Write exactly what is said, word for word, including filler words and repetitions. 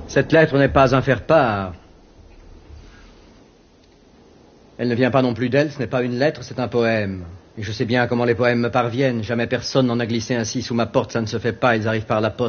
Cette lettre n'est pas un faire-part. Elle ne vient pas non plus d'elle, ce n'est pas une lettre, c'est un poème. Et je sais bien comment les poèmes me parviennent. Jamais personne n'en a glissé ainsi sous ma porte, ça ne se fait pas, ils arrivent par la poste.